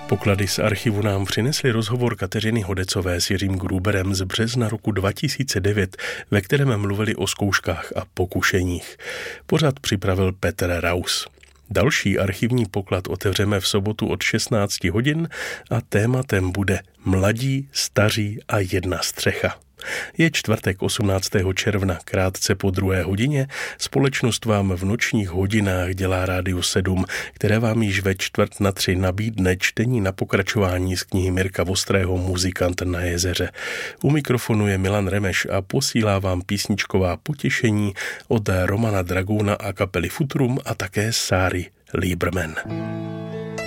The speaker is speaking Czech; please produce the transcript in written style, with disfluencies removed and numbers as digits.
Poklady z archivu nám přinesli rozhovor Kateřiny Hodecové s Jiřím Gruberem z března roku 2009, ve kterém mluvili o zkouškách a pokušeních. Pořad připravil Petr Raus. Další archivní poklad otevřeme v sobotu od 16 hodin a tématem bude Mladí, staří a jedna střecha. Je čtvrtek 18. června, krátce po 2. hodině. Společnost vám v nočních hodinách dělá Rádio 7, které vám již ve 2:45 nabídne čtení na pokračování z knihy Mirka Vostrého Muzikant na jezeře. U mikrofonu je Milan Remeš a posílá vám písničková potěšení od Romana Dragouna a kapely Futurum a také Sáry Lieberman.